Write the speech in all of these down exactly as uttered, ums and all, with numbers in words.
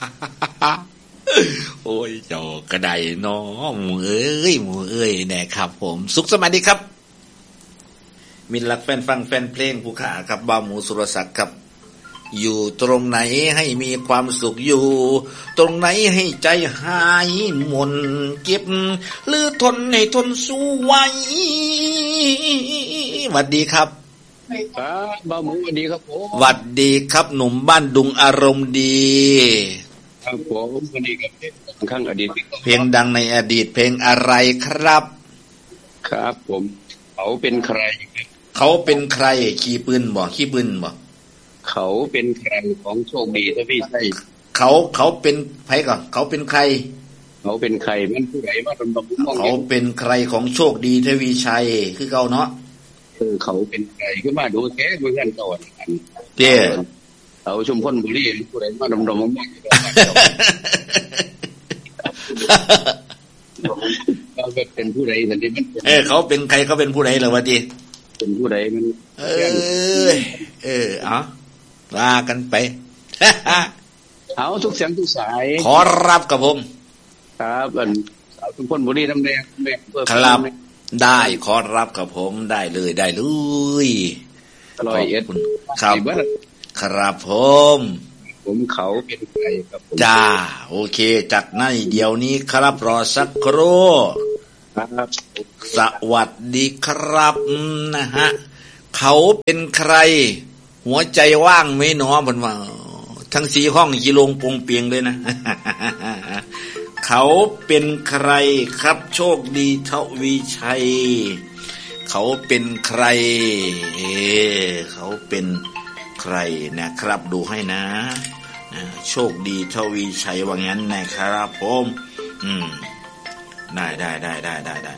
โอ้ยเจ้ากระไดน้อหมูเอ้ยหมูเอ้ยแน่ครับผมสุขสวัสดีครับมิตรรักแฟนฟังแฟนเพลงผู้ขาครับบ่าวหมูสุรศักดิ์ครับอยู่ตรงไหนให้มีความสุขอยู่ตรงไหนให้ใจหายหม่นเก็บหรือทนให้ทนสู้ไว้สวัสดีครับครับบ่าวหมูสวัสดีครับผมสวัสดีครับหนุ่มบ้านดุงอารมณ์ดีครับผมสวัสดีครับข้างอดีตเพลงดังในอดีตเพลงอะไรครับครับผมเขาเป็นใครเขาเป็นใครขี่ปืนบ่ขี่ปืนบ่เขาเป็นใครของโชคดีถ้าพี่ใช่เขาเขาเป็นใครก่อนเขาเป็นใครเขาเป็นใครมันผู้ใดมาดำดำมองเขาเป็นใครของโชคดีทวีชัยคือเก่าเนาะเออเขาเป็นใครขึ้นมาดูแค่ดูกันก่อนเจ้เขาชุมพลบุรีผู้ใดมาดำดำมองเขาเป็นผู้ใดสันติมันเออเขาเป็นใครเขาเป็นผู้ใดเหรอวะจีเป็นผู้ใดมันเออเออเอาว่ากันไปเอาทุกเสียงทุกสายขอรับกับผมครับอันสาวชุมพลบุรีน้ำแดงแม่เพื่อครับได้ขอรับกับผมได้เลยได้เลยอร่อยเอ็ดครับครับผมผมเขาเป็นใครครับจ้าโอเคจัดในเดี๋ยวนี้ครับรอสักครู่ครับสวัสดีครับนะฮะเขาเป็นใครหัวใจว่างไหมหนอเพิ่นว่าทั้งสี่ห้องกิโลงปงเปียงเลยนะเขาเป็นใครครับโชคดีทวีชัยเขาเป็นใครเออเขาเป็นใครนะครับดูให้นะโชคดีทวีชัยว่างั้นนะครับผมอืมได้ได้ได้ได้ได้ได้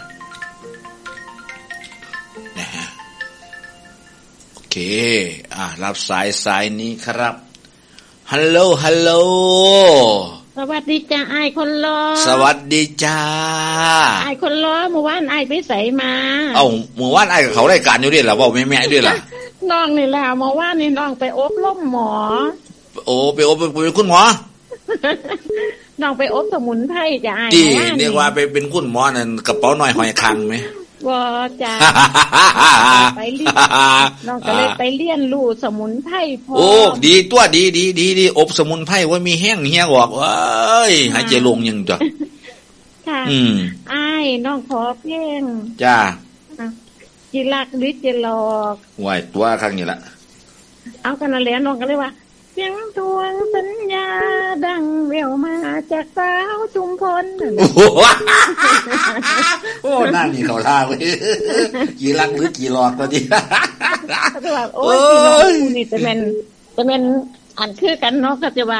นะฮะโอเคอ่ะรับสายสายนี้ครับฮัลโหลฮัลโหลสวัสดีจ้าไอ้คนรอสวัสดีจ้าไอ้คนรอเมื่อวานไอ้ไปใส่มาเอ้าเมื่อวานไอ้กับเขารายการอยู่ด้วยเหรอบอกแม่ๆด้วยล่ะน้องนี่แหละเมื่อวานนี่น้องไปอบรมหมอโอ้ไปอบเป็นคุณหมอน้องไปอบสมุนไพรจ้าไอ้ที่เรียกว่าไปเป็นคุณหมอนั่นกระเป๋าหน่อยหอยคังไหมบ่จ้าไปเรียนน้องก็เลยไปเรียนรู้สมุนไพรพอโอ้ดีตัวดีดีดีดีอบสมุนไพรว่ามีแห้งเฮียออกเอ้ยหายใจลงยังจ้ะค่ะอืมไอ้น้องขอเพลงจ้าจิรักหรือจิหลอกไหวตัวครั้งนี้ละเอากันแล้วน้องก็เลยว่าเสียงทวงสัญญาดังแววมาจากสาวชุมพลโอ้หน้านี่เขาท่าเว้ยกี่รักหรือกี่หลอกก็ดีเขาจะว่าโอ้ยพี่น้องนี่จะเป็นจะเป็นอ่านคือกันเนาะเขาจะว่า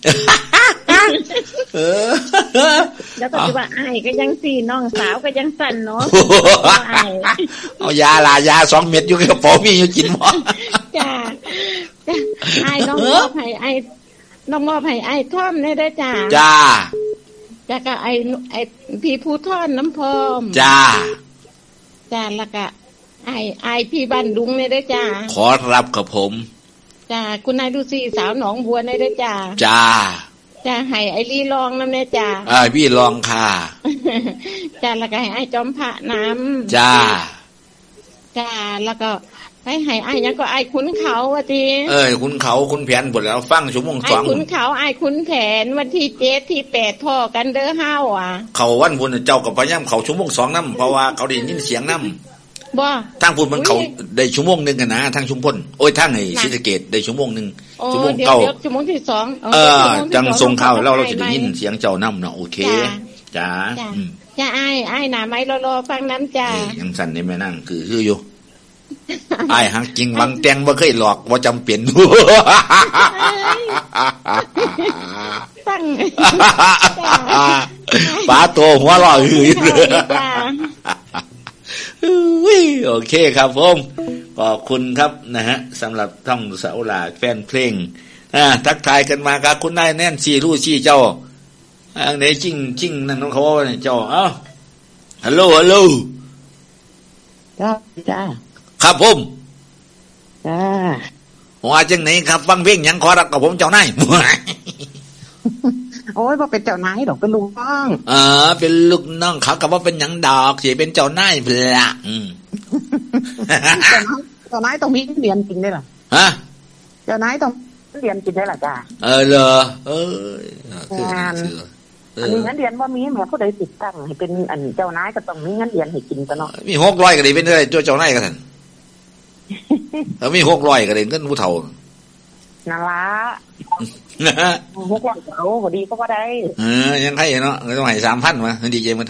แล้วก็จะว่าไอ้ก็ยังสี่น้องสาวก็ยังสั่นเนาะเอายาลายาสองเม็ดอยู่กับป๋อมีอยู่กินมั้งจ้าไอ้น้องมอบให้ไอ้น้องมอบให้ไอ้ท่อมได้ได้จ้าจ้าจ้าก็ไอ้ไอ้พี่ผู้ท่อนน้ำพอมจ้าจ้าแล้วก็ไอ้ไอ้พี่บ้านดุงได้ได้จ้าขอรับกับผมจ้าคุณนายดูสิสาวหนองบัวได้ได้จ้าจ้าจ้าให้ไอ้ลีลองน้ำเนี่ยจ้าไอ้พี่ลองค่ะจ้าแล้วก็ให้ไอ้จอมพระน้ำจ้าจ้าแล้วก็ให้ให้ไอ้ยังก็ไอ้ขุนเขาว่าทีเอ้ยขุนเขาขุนแผนหมดแล้วฟังชั่วโมงสองไอ้ขุนเขาไอ้ขุนแผนวันที่เจ็ดที่แปดพ่อกันเด้อห้าวอ่ะเขาวันพุ่นเจ้ากับพญามเขาชั่วโมงสองน้ำเพราะว่าเขาได้ยินเสียงน้ำบ่ทางพุ่นมันเขาได้ชั่วโมงหนึ่งกันนะทางชุมพลโอ้ยทางไอ้ศรีสะเกษได้ชั่วโมงหนึ่งชั่วโมงเก้าชั่วโมงที่สองเออจังทรงเขาเราเราจะได้ยินเสียงเจ้าน้ำเนาะโอเคจ้าจ้าไอ้ไอ้หนาไม้รอๆฟังน้ำจ้ายังสั่นนี่แม่นั่งคือคืออยู่ไอ้หักจริงวังแตงบ่เคยหลอกว่าจำเป็นตั้งป้าโตหัวเราะหือเลยโอเคครับผมขอบคุณครับนะฮะสำหรับท่องสาวหลาแฟนเพลงอ่าทักทายกันมาครับคุณนายแน่นซี่รู้ซี่เจ้าอันไหนจริงจริงนั่นของเขาเจ้าเอ้าฮัลโหลฮัลโหลจ้าจ้าครับผมจ้าว่าจังไหนครับฟังเพลงยังขอรับกับผมเจ้านายโอ้ยว่าเป็นเจ้านายดอกเป็นลูกน้องเออเป็นลูกน้องเขาก็ว่าเป็นหยังดอกสิเป็นเจ้านายเปล่าอืมเจ้านายต้องมีเรียนจริงได้หรอฮะเจ้านายต้องเรียนจริงได้หรอจ้าเออเหรอเอองานอันนี้งั้นเรียนว่ามีแม่ผู้ใดติดตั้งให้เป็นอันเจ้านายก็ต้องมีงั้นเรียนให้กินซะเนาะมีหกร้อยก็ได้เป็นได้เจ้านายก็ท่านเออมีหกร้อยก็ได้เงินผู้เฒ่านั่นละหกร้อยเอาพอดีก็ว่าได้เออยังไงเนาะต้องให้ สามพัน มาดีใจมัน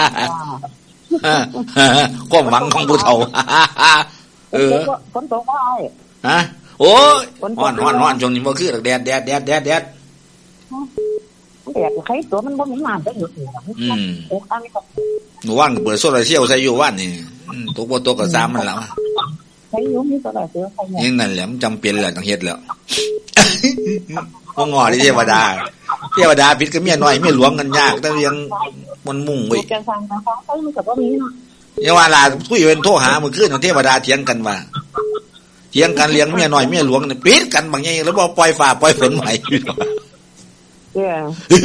ความหวังของผู้เฒ่าเออฝนตกบ่อ้ายฮะโอ้ยฮ้อนๆๆช่วงนี้บ่คือดอกแดดแดดแดดแดดแดดแดดใครตัวมันบ่มีน้ำได้อยู่อืมโอ้อันนี้ก็หนูว่างเปิดโซลาร์เซลล์ใส่อยู่ว่านนี่ตกบ่ตกก็ซ้ำมันแล้วใช้อยู่มีโซลาร์เซลล์ใส่นี่นั่นแหละมันจำเป็นแหละต้องเฮ็ดแล้วบ่งอที่เทวดาเทวดาผิดกับเมียน้อยเมียหลวงกันยากแต่ยังมันมุ่งเว้ยจังซั่นนะคะเอ้ยมันก็บ่มีเนาะอย่าว่าล่ะคุยเป็นโทรหามื้อคืนเทวดาเถียงกันว่าเถียงกันเลี้ยงเมียน้อยเมียหลวงนี่ปิดกันบางอย่างแล้วบ่ปล่อยฟ้าปล่อยฝนใหม่เย้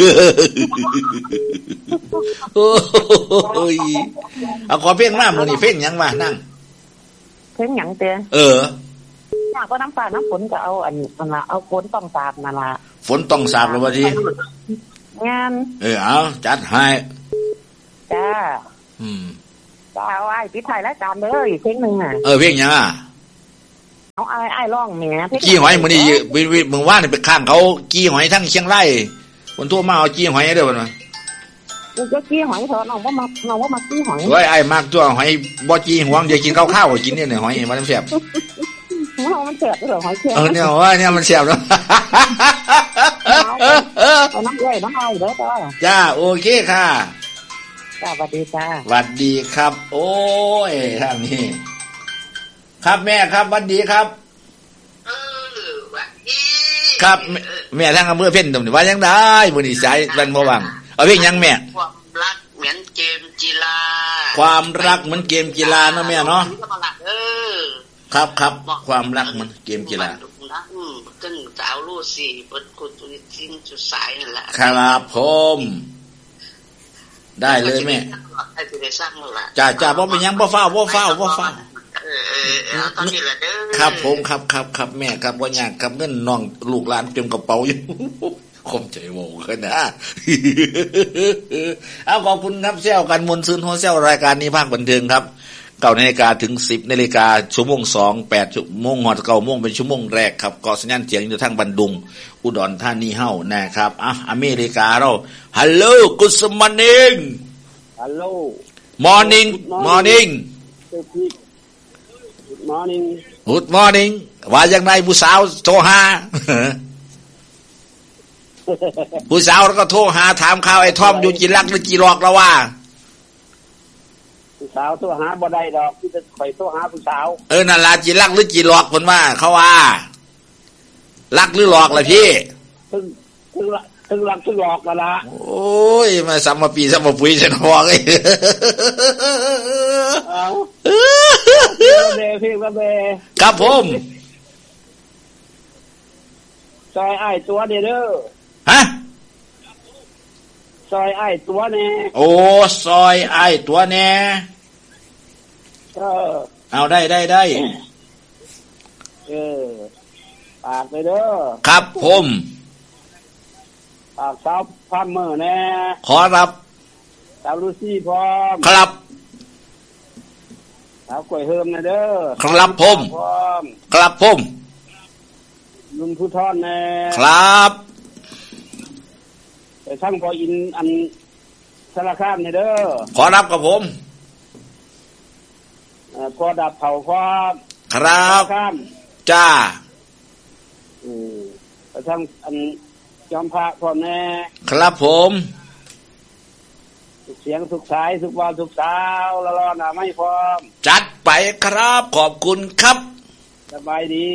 โอ้ยเอาขอเพลงมามื้อนี้เพลงหยังวะนั่งเพลงหยังเต้เอออยากก็น้ำฟ้าน้ำฝนก็เอาอันนั่นล่ะเอาฝนต้องสาบนั่นล่ะฝนต้องสาบแล้วว่าทีงานเออเอาจัดให้จ้าอืมจ้าเอาไอ้ปิดท้ายรายการเลยเพลงนึงน่ะเออเพลงหยังอ่ะเอาไอ้ไอ้ร้องแหมจี้หอยมื้อนี้มึงว่านี่ไปข้างเขาจี้หอยทั้งเชียงรายคนโทรมาเอาจี้หอยเด้อเพิ่นว่ากูจะจี้หอยเถอะน้องบ่มักน้องบ่มักจี้หอยโอ้ยไอ้มักตัวหอยบ่จี้หวงเดี๋ยวกินข้าวๆกินนี่หอยมันแซ่บมันแซ่บเหรอหอยแครงเออเนี่ยว่าเนี่ยมันแซ่บเนาะเอาน้ำเอ้ยน้ำอ้อยเด้อจ้าจ้าโอเคค่ะจ้าสวัสดีจ้าสวัสดีครับโอ้ยทางนี้ครับแม่ครับสวัสดีครับเออสวัสดีครับแม่ทางอำเภอเพ็ญตรงนี้ว่ายังได้มื้อนี้สายวันบ่ว่างเอาเพลงหยังแม่ความรักเหมือนเกมกีฬาความรักเหมือนเกมกีฬาเนาะแม่เนาะเออครับครับความรักมันเกมกีฬาอืมตึ้งสาวรู้สิเปิดกุตุลิจินจุดสายนั่นแหละครับผมได้เลยแม่ให้ไปได้สร้างแล้วล่ะจ้าจ้าบ่เป็นหยังบ่ฟ้าวบ่ฟ้าวบ่ฟ้าวเออเออเอาตอนนี้แหละเด้อครับผมครับครับครับแม่ครับบ่ยากครับเงินน้องลูกหลานเต็มกระเป๋าอยู่คมใจโว้กันนะเอาขอบคุณครับแซวกันมนต์ซืนโฮแซวรายการนี้ภาคบันเทิงครับเก้านาฬิกาถึงสิบนาฬิกาชั่วโมงสองแปดชั่วโมงหอดเก้าโมงเป็นชั่วโมงแรกครับก็สัญญาณเสียงอยู่ทางบันดุงอุดรธานีเฮานะครับอ่ะอเมริกาเราฮัลโหลกุดมอร์นิ่งฮัลโหลมอร์นิ่งมอร์นิ่งมอร์นิ่งกุดมอร์นิ่งว่าอย่างไรผู้สาวโทรหาผู้สาวแล้วก็โทรหาถามข่าวไอ้ทอมอยู่กี่ลักหรือกี่หลอกแล้วว่าผู้สาวโทรหาบ่ได้ดอกที่จะคอยโทรหาผู้สาวเออนั่นล่ะกี่ลักหรือกี่หลอกเพิ่นว่าเขาว่าลักหรือหลอกล่ะพี่ถึงถึงถึงลักถึงหลอกล่ะล่ะโอ้ยมาซ้ำมาปีซ้ำมาปุยฉันบอกเอ้ยเอาเด้อพี่ว่าเบ้ครับผมซอยอ้ายตัวเด้อฮะซอยอ้ายตัวแน่โอ้ซอยอ้ายตัวแน่เออเอาได้ได้ได้เออปากไปเด้อครับผมปากสาวพันมือแน่ขอรับสาวลูซี่พร้อมครับสาวกล้วยเฮิมนะเด้อครับผมครับผมลุงผู้ทอนแน่ครับแต่ช่างพออินอันสารคามเนี่ยเด้อขอรับกับผมเอ่อก็ดับเผาครับครับจ้าอืมแต่ช่างอันจอมพระพ่อแม่ครับผมเสียงสุขสายสุขวันสุขสาวละล้อหน้าไม่พร้อมจัดไปครับขอบคุณครับสบายดี